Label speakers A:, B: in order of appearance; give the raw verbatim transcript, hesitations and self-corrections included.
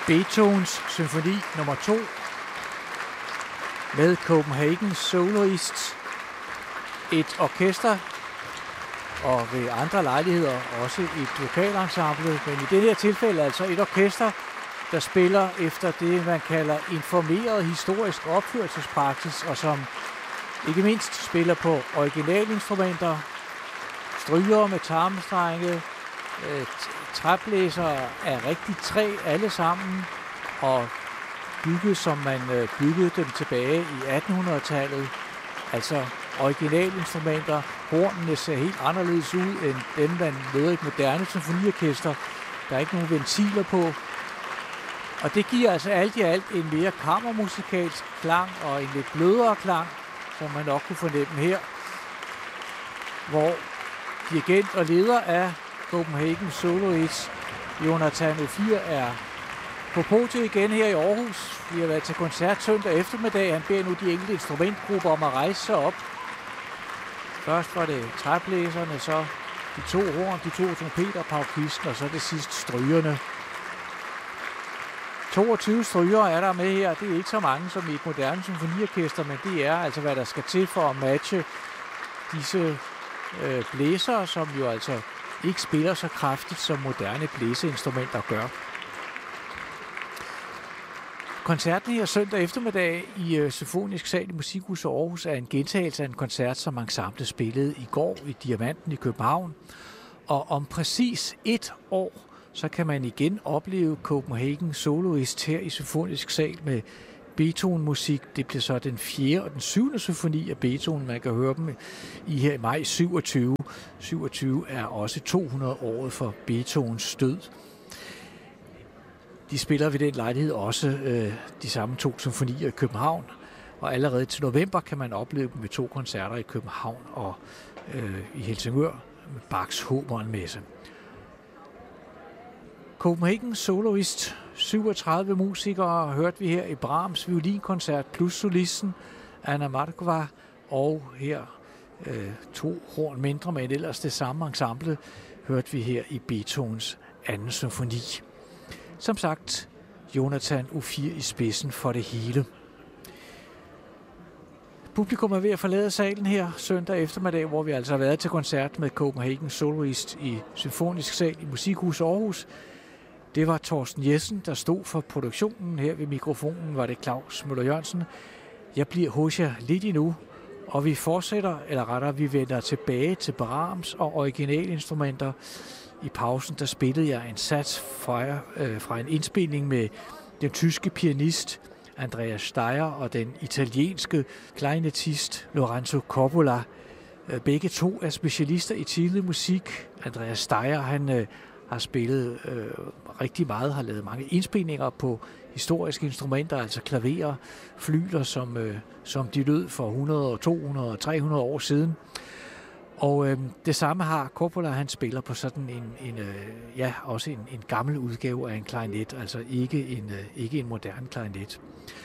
A: Beethovens symfoni nummer to med Copenhagen Soloists, et orkester og ved andre lejligheder også et vokalensemble, men i det her tilfælde altså et orkester, der spiller efter det, man kalder informeret historisk opførelsespraksis, og som ikke mindst spiller på originalinstrumenter, strygere med tarmstrenge, træblæsere af rigtig træ alle sammen, og bygget som man byggede dem tilbage i attenhundredetallet. Altså originalinstrumenter. Hornene ser helt anderledes ud end dem, man møder i et moderne symfoniorkester. Der er ikke nogen ventiler på. Og det giver altså alt i alt en mere kammermusikalsk klang og en lidt blødere klang, som man nok kunne fornemme her, hvor dirigent og leder af Copenhagen Soloists, Jonathan Ophir, er på podiet igen her i Aarhus. Vi har været til koncert søndag eftermiddag. Han beder nu de enkelte instrumentgrupper om at rejse sig op. Først var det træblæserne, så de to horn, de to trompeter, paukisten, og så det sidste strygerne. toogtyve strygere er der med her. Det er ikke så mange som i et moderne symfoniorkester, men det er altså, hvad der skal til for at matche disse øh, blæsere, som jo altså ikke spiller så kraftigt, som moderne blæseinstrumenter gør. Koncerten her søndag eftermiddag i øh, Symfonisk Sal i Musikhuset Aarhus er en gentagelse af en koncert, som ensemble spillede i går i Diamanten i København. Og om præcis et år, så kan man igen opleve Copenhagen Soloists her i Symfonisk Sal med Beethoven-musik. Det bliver så den fjerde og den syvende symfoni af Beethoven. Man kan høre dem i her i maj syvogtyve. syvogtyve er også to hundrede året for Beethovens død. De spiller ved den lejlighed også øh, de samme to symfonier i København. Og allerede til november kan man opleve dem med to koncerter i København og øh, i Helsingør med Bachs Homern-messe. Copenhagen Soloist, syvogtredive musikere hørte vi her i Brahms violinkoncert plus solisten Anna Markova, og her øh, to horn mindre, men ellers det samme ensemble hørte vi her i Beethovens anden symfoni. Som sagt, Jonathan Ophir i spidsen for det hele. Publikum er ved at forlade salen her søndag eftermiddag, hvor vi altså har været til koncert med Copenhagen Soloists i Symfonisk Sal i Musikhuset Aarhus. Det var Torsten Jessen, der stod for produktionen. Her ved mikrofonen var det Claus Møller Jørgensen. Jeg bliver hos jer lidt endnu, og vi fortsætter, eller rettere, vi vender tilbage til Brahms og originalinstrumenter. I pausen, der spillede jeg en sats fra, øh, fra en indspilning med den tyske pianist Andreas Steyr og den italienske klarinettist Lorenzo Coppola. Begge to er specialister i tidlig musik. Andreas Steyr, han øh, har spillet øh, rigtig meget, har lavet mange indspilninger på historiske instrumenter, altså klaverer, flygler, som, øh, som de lød for hundrede, to hundrede og tre hundrede år siden. Og øh, det samme har Coppola, han spiller på sådan en, en øh, ja, også en, en gammel udgave af en klarinet, altså ikke en, øh, ikke en moderne klarinet.